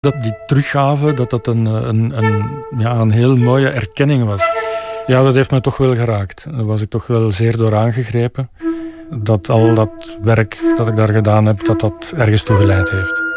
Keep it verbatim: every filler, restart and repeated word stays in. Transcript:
Dat die teruggave, dat dat een, een, een, ja, een heel mooie erkenning was. Ja, dat heeft me toch wel geraakt. Daar was ik toch wel zeer door aangegrepen. Dat al dat werk dat ik daar gedaan heb, dat dat ergens toe geleid heeft.